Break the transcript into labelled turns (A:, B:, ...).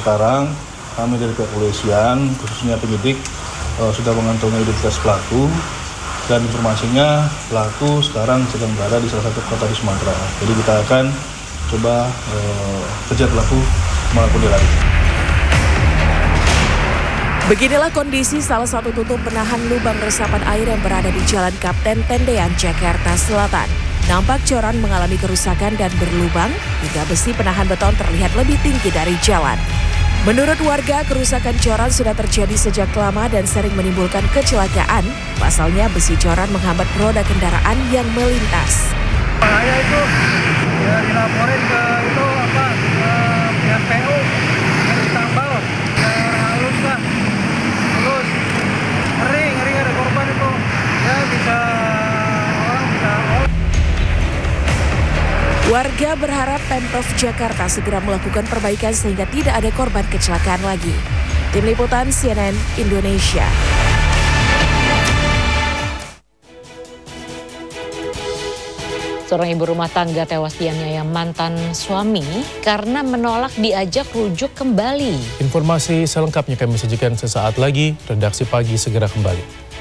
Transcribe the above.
A: sekarang kami dari pihak kepolisian, khususnya penyidik, sudah mengantongi identitas pelaku dan informasinya pelaku sekarang sedang berada di salah satu kota di Sumatera. Jadi kita akan coba kejar pelaku maupun dia lari.
B: Beginilah kondisi salah satu tutup penahan lubang resapan air yang berada di Jalan Kapten Tendean, Jakarta Selatan. Nampak coran mengalami kerusakan dan berlubang, hingga besi penahan beton terlihat lebih tinggi dari jalan. Menurut warga, kerusakan coran sudah terjadi sejak lama dan sering menimbulkan kecelakaan. Pasalnya besi coran menghambat roda kendaraan yang melintas.
C: Bahaya itu ya dilaporin ke pihak PU harus tambal biar halus lah. Terus ngeri ada korban itu ya bisa.
B: Warga berharap Pemprov Jakarta segera melakukan perbaikan sehingga tidak ada korban kecelakaan lagi. Tim Liputan CNN Indonesia.
D: Seorang ibu rumah tangga tewas dianiaya mantan suami karena menolak diajak rujuk kembali.
E: Informasi selengkapnya kami sajikan sesaat lagi. Redaksi Pagi segera kembali.